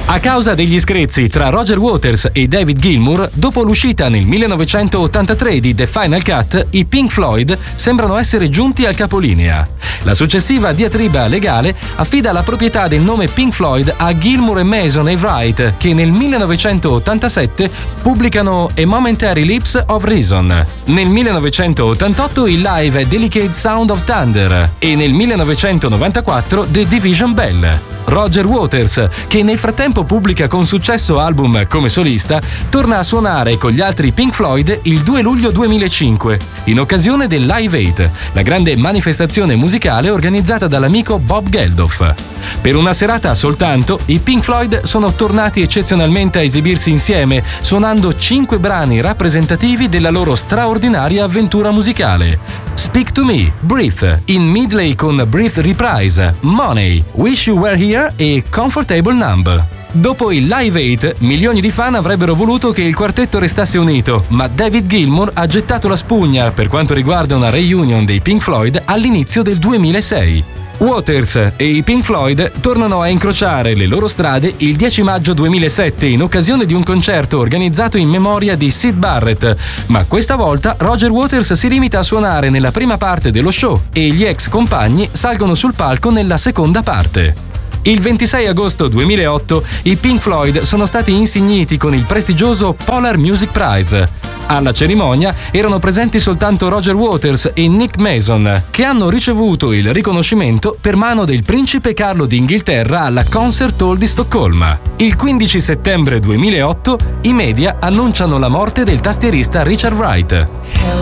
A causa degli screzi tra Roger Waters e David Gilmour, dopo l'uscita nel 1983 di The Final Cut, i Pink Floyd sembrano essere giunti al capolinea. La successiva diatriba legale affida la proprietà del nome Pink Floyd a Gilmour e Mason e Wright, che nel 1987 pubblicano A Momentary Lapse of Reason, nel 1988 il live Delicate Sound of Thunder e nel 1994 The Division Bell. Roger Waters, che nel frattempo pubblica con successo album come solista, torna a suonare con gli altri Pink Floyd il 2 luglio 2005, in occasione del Live Aid, la grande manifestazione musicale organizzata dall'amico Bob Geldof. Per una serata soltanto, i Pink Floyd sono tornati eccezionalmente a esibirsi insieme, suonando 5 brani rappresentativi della loro straordinaria avventura musicale. Speak to Me, Breathe, in medley con Breathe Reprise, Money, Wish You Were Here e Comfortable Numb. Dopo il Live Aid, milioni di fan avrebbero voluto che il quartetto restasse unito, ma David Gilmour ha gettato la spugna per quanto riguarda una reunion dei Pink Floyd all'inizio del 2006. Waters e i Pink Floyd tornano a incrociare le loro strade il 10 maggio 2007 in occasione di un concerto organizzato in memoria di Syd Barrett, ma questa volta Roger Waters si limita a suonare nella prima parte dello show e gli ex compagni salgono sul palco nella seconda parte. Il 26 agosto 2008 i Pink Floyd sono stati insigniti con il prestigioso Polar Music Prize. Alla cerimonia erano presenti soltanto Roger Waters e Nick Mason, che hanno ricevuto il riconoscimento per mano del principe Carlo d'Inghilterra alla Concert Hall di Stoccolma. Il 15 settembre 2008 i media annunciano la morte del tastierista Richard Wright.